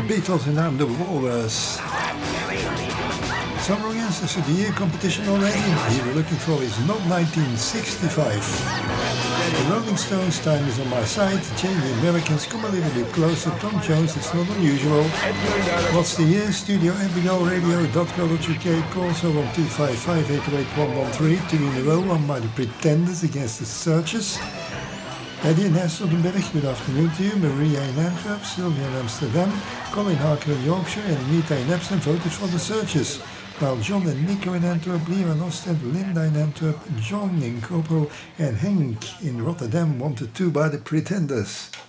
Beatles and I'm the Walrus. Summer Against the Year competition already. We were looking for is not 1965. The Rolling Stones, Time Is On My Side. The Americans come a little bit closer. Tom Jones, it's not unusual. What's the year? Studio NPORadio.co.uk. Calls are on 255-808-113. 2 in a row, one by the Pretenders against the Searchers. Eddie in Hasseldenberg, good afternoon to you. Maria in Antwerp, Sylvia in Amsterdam, Colin Harker in Yorkshire, and Anita in Epsom voted for the Searchers. While John and Nico in Antwerp, Leo in Ostend, Linda in Antwerp, John in Kopo, and Henk in Rotterdam wanted 2 by the Pretenders.